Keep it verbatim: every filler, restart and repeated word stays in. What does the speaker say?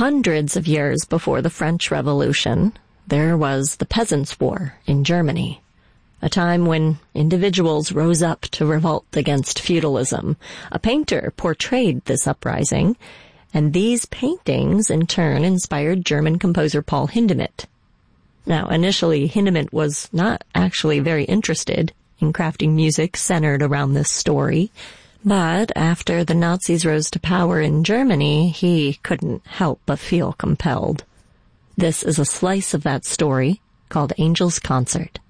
Hundreds of years before the French Revolution, there was the Peasants' War in Germany, a time when individuals rose up to revolt against feudalism. A painter portrayed this uprising, and these paintings in turn inspired German composer Paul Hindemith. Now, initially, Hindemith was not actually very interested in crafting music centered around this story, but after the Nazis rose to power in Germany, he couldn't help but feel compelled. This is a slice of that story called Angel's Concert.